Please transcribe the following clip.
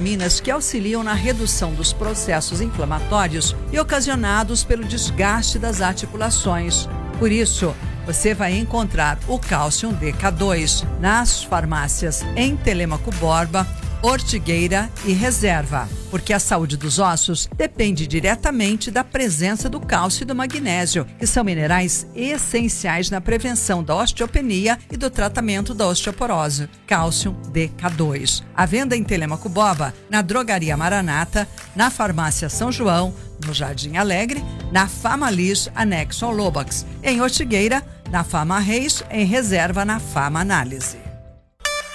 vitaminas que auxiliam na redução dos processos inflamatórios e ocasionados pelo desgaste das articulações. Por isso, você vai encontrar o Cálcio DK2 nas farmácias em Telêmaco Borba, Ortigueira e Reserva, porque a saúde dos ossos depende diretamente da presença do cálcio e do magnésio, que são minerais essenciais na prevenção da osteopenia e do tratamento da osteoporose. Cálcio DK2. À venda em Telêmaco Borba, na Drogaria Maranata, na Farmácia São João, no Jardim Alegre, na Famalis, anexo ao Lobax, em Ortigueira, na Fama Reis, em Reserva, na Fama Análise.